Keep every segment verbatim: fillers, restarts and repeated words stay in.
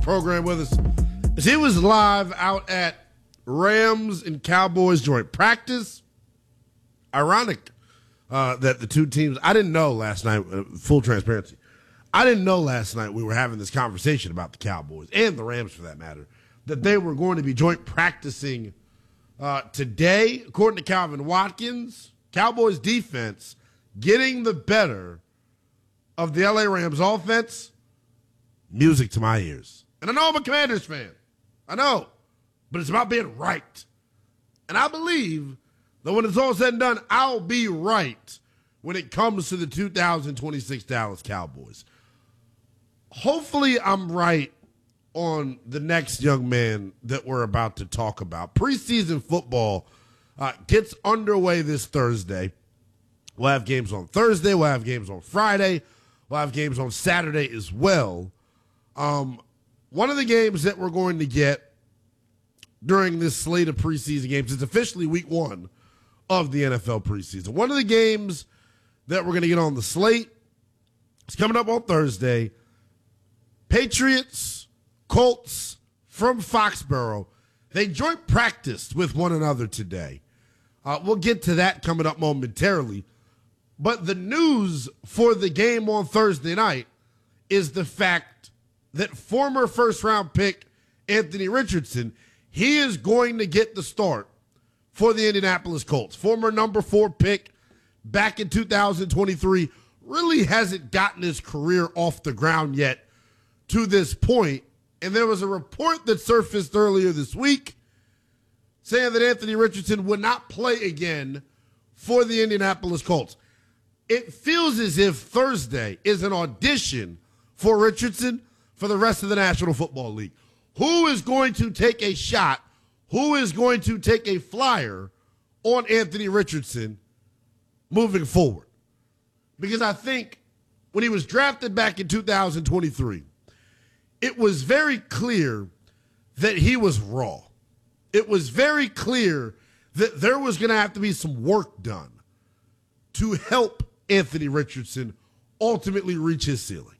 program with us. He was live out at Rams and Cowboys joint practice. Ironic uh, that the two teams, I didn't know last night, uh, full transparency, I didn't know last night we were having this conversation about the Cowboys and the Rams for that matter, that they were going to be joint practicing uh, today, according to Calvin Watkins. Cowboys defense getting the better of the L A Rams offense. Music to my ears. And I know I'm a Commanders fan. I know. But it's about being right. And I believe that when it's all said and done, I'll be right when it comes to the two thousand twenty-six Dallas Cowboys. Hopefully I'm right on the next young man that we're about to talk about. Preseason football uh, gets underway this Thursday. We'll have games on Thursday. We'll have games on Friday. We'll have games on Saturday as well. Um, one of the games that we're going to get during this slate of preseason games, it's officially week one of the N F L preseason. One of the games that we're going to get on the slate is coming up on Thursday. Patriots, Colts from Foxborough. They joint practiced with one another today. Uh, we'll get to that coming up momentarily. But the news for the game on Thursday night is the fact that former first-round pick Anthony Richardson, he is going to get the start for the Indianapolis Colts. Former number four pick back in two thousand twenty-three, really hasn't gotten his career off the ground yet to this point. And there was a report that surfaced earlier this week saying that Anthony Richardson would not play again for the Indianapolis Colts. It feels as if Thursday is an audition for Richardson for the rest of the National Football League. Who is going to take a shot? Who is going to take a flyer on Anthony Richardson moving forward? Because I think when he was drafted back in two thousand twenty-three, it was very clear that he was raw. It was very clear that there was going to have to be some work done to help Anthony Richardson ultimately reach his ceiling.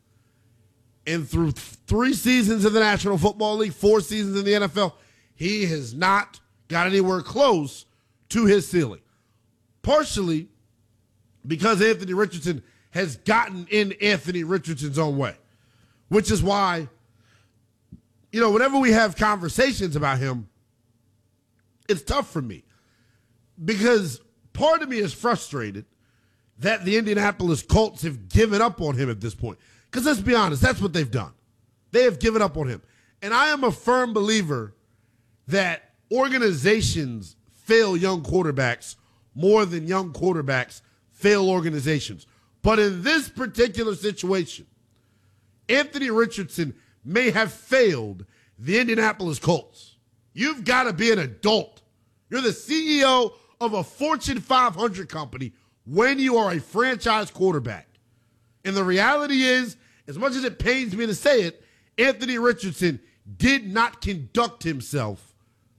And through th- three seasons in the National Football League, four seasons in the N F L, he has not got anywhere close to his ceiling. Partially because Anthony Richardson has gotten in Anthony Richardson's own way, which is why, you know, whenever we have conversations about him, it's tough for me because part of me is frustrated that the Indianapolis Colts have given up on him at this point. Because let's be honest, that's what they've done. They have given up on him. And I am a firm believer that organizations fail young quarterbacks more than young quarterbacks fail organizations. But in this particular situation, Anthony Richardson may have failed the Indianapolis Colts. You've got to be an adult. You're the C E O of a Fortune five hundred company when you are a franchise quarterback. And the reality is, as much as it pains me to say it, Anthony Richardson did not conduct himself,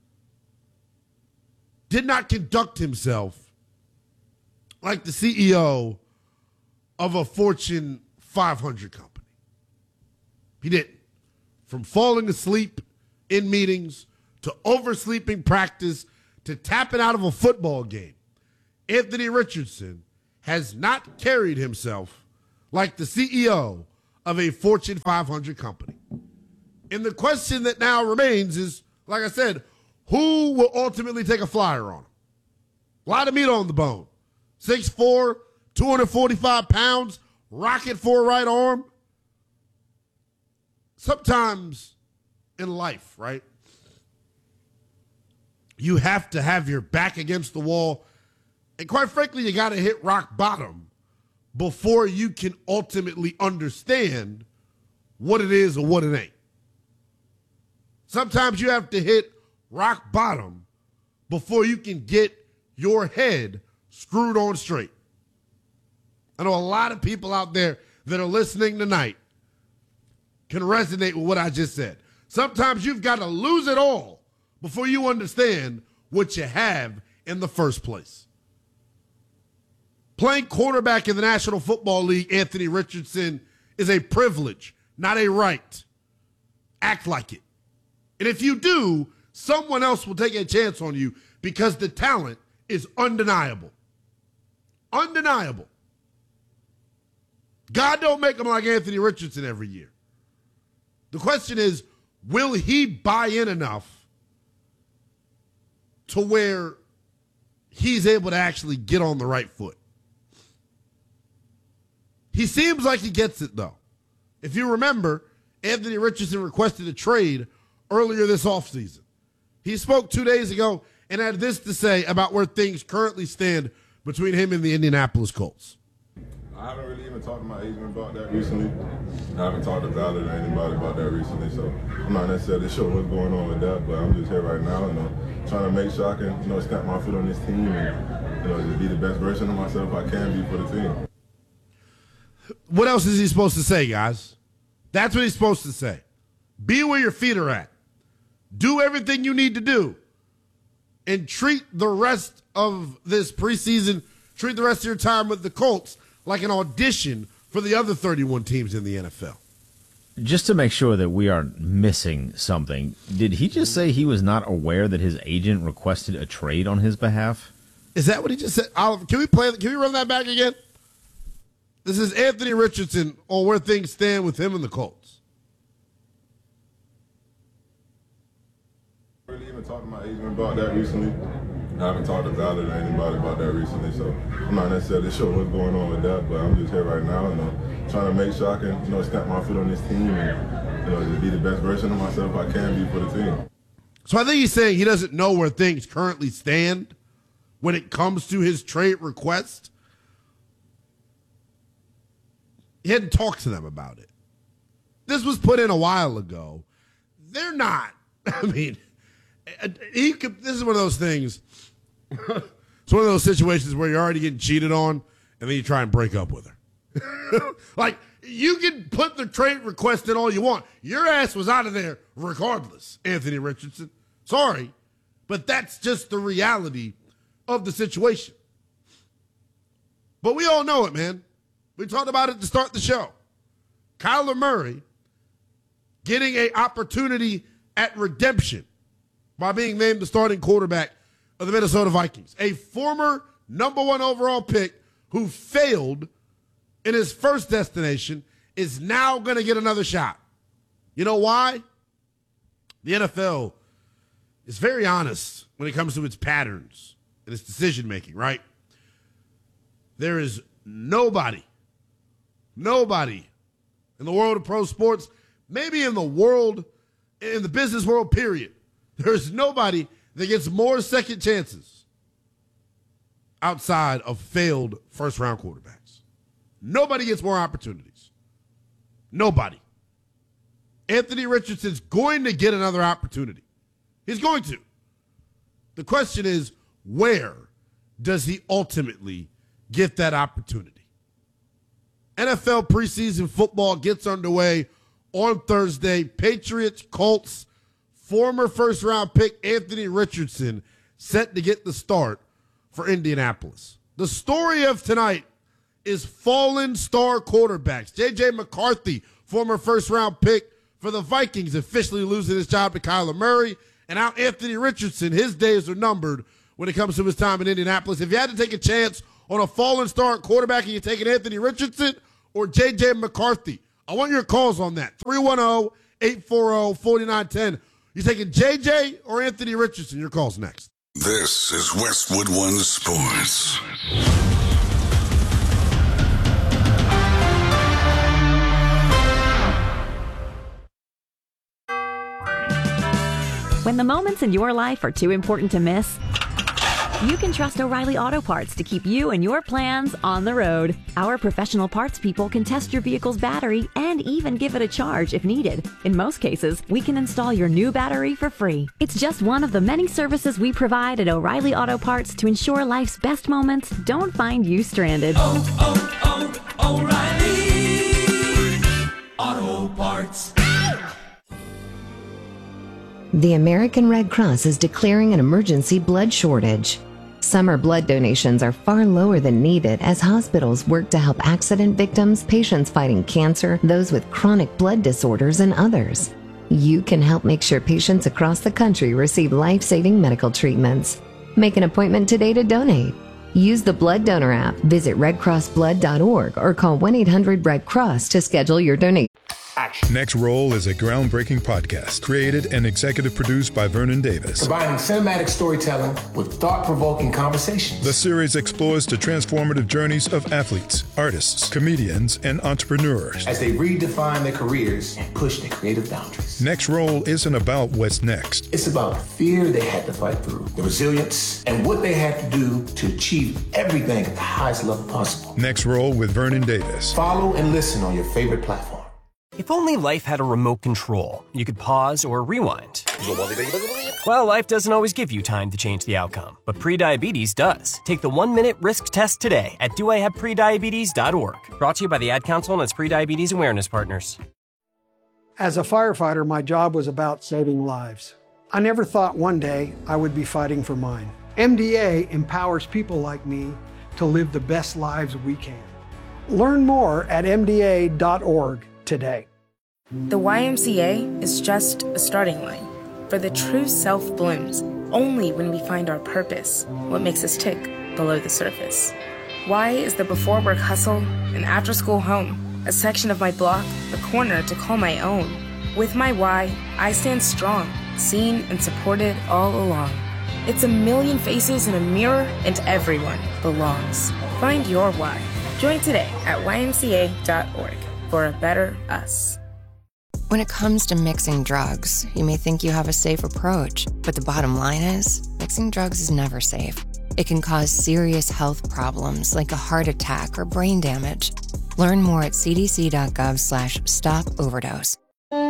did not conduct himself like the C E O of a Fortune five hundred company. He didn't. From falling asleep in meetings to oversleeping practice to tapping out of a football game, Anthony Richardson has not carried himself like the C E O of a Fortune five hundred company. And the question that now remains is, like I said, who will ultimately take a flyer on him? A lot of meat on the bone. six foot four, two hundred forty-five pounds, rocket for a right arm. Sometimes in life, right, you have to have your back against the wall. And quite frankly, you got to hit rock bottom before you can ultimately understand what it is or what it ain't. Sometimes you have to hit rock bottom before you can get your head screwed on straight. I know a lot of people out there that are listening tonight can resonate with what I just said. Sometimes you've got to lose it all before you understand what you have in the first place. Playing quarterback in the National Football League, Anthony Richardson, is a privilege, not a right. act like it. And if you do, someone else will take a chance on you because the talent is undeniable. Undeniable. God don't make them like Anthony Richardson every year. The question is, will he buy in enough to where he's able to actually get on the right foot? He seems like he gets it, though. If you remember, Anthony Richardson requested a trade earlier this offseason. He spoke two days ago and had this to say about where things currently stand between him and the Indianapolis Colts. I haven't really even talked to my agent about that recently. I haven't talked to Ballard or anybody about that recently, so I'm not necessarily sure what's going on with that, but I'm just here right now, you know, trying to make sure I can, you know, stamp my foot on this team and, you know, just be the best version of myself I can be for the team. What else is he supposed to say, guys? That's what he's supposed to say. Be where your feet are at. Do everything you need to do. And treat the rest of this preseason, treat the rest of your time with the Colts like an audition for the other thirty-one teams in the N F L. Just to make sure that we aren't missing something, did he just say he was not aware that his agent requested a trade on his behalf? Is that what he just said? Oliver, can we play? Can we run that back again? This is Anthony Richardson on where things stand with him and the Colts. I really even talked to my agent about that recently. I haven't talked to Ballard or anybody about that recently, so I'm not necessarily sure what's going on with that, but I'm just here right now, you know, trying to make sure I can, you know, stamp my foot on this team and, you know, just be the best version of myself I can be for the team. So I think he's saying he doesn't know where things currently stand when it comes to his trade request. He hadn't talked to them about it. This was put in a while ago. They're not. I mean, he could, this is one of those things. It's one of those situations where you're already getting cheated on, and then you try and break up with her. Like, you can put the trade request in all you want. Your ass was out of there regardless, Anthony Richardson. Sorry, but that's just the reality of the situation. But we all know it, man. We talked about it to start the show. Kyler Murray getting an opportunity at redemption by being named the starting quarterback of the Minnesota Vikings. A former number one overall pick who failed in his first destination is now going to get another shot. You know why? The N F L is very honest when it comes to its patterns and its decision-making, right? There is nobody, nobody in the world of pro sports, maybe in the world, in the business world, period, there's nobody that gets more second chances outside of failed first-round quarterbacks. Nobody gets more opportunities. Nobody. Anthony Richardson's going to get another opportunity. He's going to. The question is, where does he ultimately get that opportunity? N F L preseason football gets underway on Thursday. Patriots, Colts, former first-round pick Anthony Richardson set to get the start for Indianapolis. The story of tonight is fallen star quarterbacks. J J McCarthy, former first-round pick for the Vikings, officially losing his job to Kyler Murray. And now Anthony Richardson, his days are numbered when it comes to his time in Indianapolis. If you had to take a chance on a fallen star quarterback, and you're taking Anthony Richardson or J J McCarthy, I want your calls on that. three one zero, eight four zero, four nine one zero. You taking J J or Anthony Richardson? Your call's next. This is Westwood One Sports. When the moments in your life are too important to miss, you can trust O'Reilly Auto Parts to keep you and your plans on the road. Our professional parts people can test your vehicle's battery and even give it a charge if needed. In most cases, we can install your new battery for free. It's just one of the many services we provide at O'Reilly Auto Parts to ensure life's best moments don't find you stranded. Oh, oh, oh, O'Reilly Auto Parts. The American Red Cross is declaring an emergency blood shortage. Summer blood donations are far lower than needed as hospitals work to help accident victims, patients fighting cancer, those with chronic blood disorders, and others. You can help make sure patients across the country receive life-saving medical treatments. Make an appointment today to donate. Use the Blood Donor app, visit red cross blood dot org, or call one eight hundred red cross to schedule your donation. Next Roll is a groundbreaking podcast created and executive produced by Vernon Davis. Combining cinematic storytelling with thought-provoking conversations. The series explores the transformative journeys of athletes, artists, comedians, and entrepreneurs as they redefine their careers and push their creative boundaries. Next Roll isn't about what's next. It's about the fear they had to fight through, the resilience, and what they had to do to achieve everything at the highest level possible. Next Roll with Vernon Davis. Follow and listen on your favorite platform. If only life had a remote control, you could pause or rewind. Well, life doesn't always give you time to change the outcome, but prediabetes does. Take the one-minute risk test today at do I have prediabetes dot org. Brought to you by the Ad Council and its Prediabetes Awareness Partners. As a firefighter, my job was about saving lives. I never thought one day I would be fighting for mine. M D A empowers people like me to live the best lives we can. Learn more at M D A dot org today. The Y M C A is just a starting line, for the true self blooms only when we find our purpose, what makes us tick below the surface. Y is the before work hustle, an after school home, a section of my block, a corner to call my own. With my Y, I stand strong, seen and supported all along. It's a million faces in a mirror and everyone belongs. Find your Y. Join today at Y M C A dot org for a better us. When it comes to mixing drugs, you may think you have a safe approach, but the bottom line is, mixing drugs is never safe. It can cause serious health problems like a heart attack or brain damage. Learn more at c d c dot gov slash stop overdose.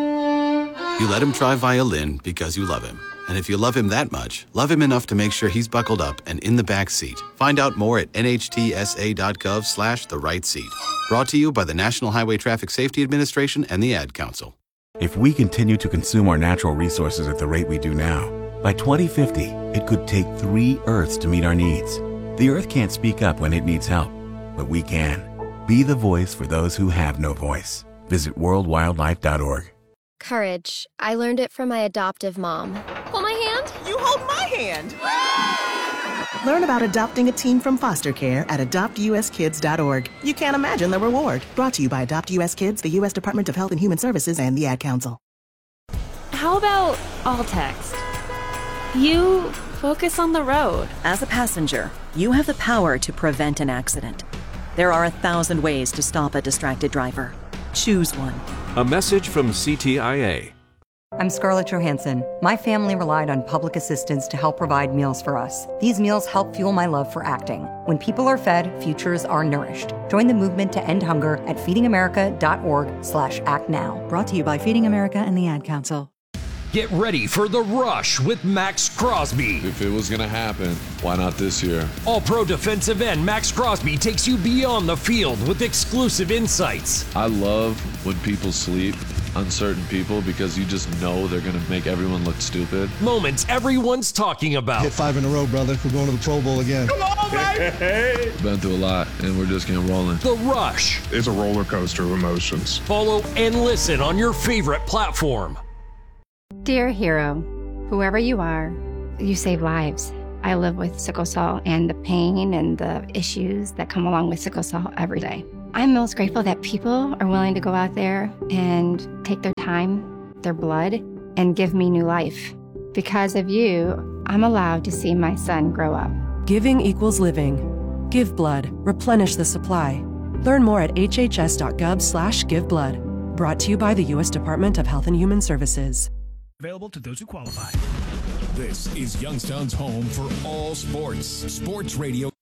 You let him try violin because you love him. And if you love him that much, love him enough to make sure he's buckled up and in the back seat. Find out more at n h t s a dot gov slash the right seat. Brought to you by the National Highway Traffic Safety Administration and the Ad Council. If we continue to consume our natural resources at the rate we do now, by twenty fifty, it could take three Earths to meet our needs. The Earth can't speak up when it needs help, but we can. Be the voice for those who have no voice. Visit world wildlife dot org. Courage. I learned it from my adoptive mom. Hold my hand. You hold my hand. Learn about adopting a teen from foster care at adopt u s kids dot org. You can't imagine the reward. Brought to you by Adopt U S Kids, the U S Department of Health and Human Services, and the Ad Council. How about all text? You focus on the road. As a passenger, you have the power to prevent an accident. There are a thousand ways to stop a distracted driver. Choose one. A message from C T I A. I'm Scarlett Johansson. My family relied on public assistance to help provide meals for us. These meals help fuel my love for acting. When people are fed, futures are nourished. Join the movement to end hunger at feeding america dot org slash act now. Brought to you by Feeding America and the Ad Council. Get ready for The Rush with Max Crosby. If it was going to happen, why not this year? All-pro defensive end Max Crosby takes you beyond the field with exclusive insights. I love when people sleep on certain people because you just know they're going to make everyone look stupid. Moments everyone's talking about. Hit five in a row, brother. We're going to the Pro Bowl again. Come on, baby! Been through a lot, and we're just getting rolling. The Rush is a roller coaster of emotions. Follow and listen on your favorite platform. Dear hero, whoever you are, you save lives. I live with sickle cell and the pain and the issues that come along with sickle cell every day. I'm most grateful that people are willing to go out there and take their time, their blood, and give me new life. Because of you, I'm allowed to see my son grow up. Giving equals living. Give blood. Replenish the supply. Learn more at h h s dot gov slash give blood. Brought to you by the U S Department of Health and Human Services. Available to those who qualify. This is Youngstown's home for all sports. Sports Radio.